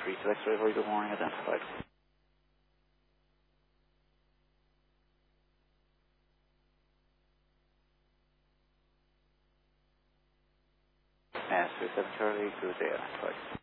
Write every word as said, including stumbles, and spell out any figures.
three two X-ray, very good morning, identified. Yes, three seven Charlie, good day, identified.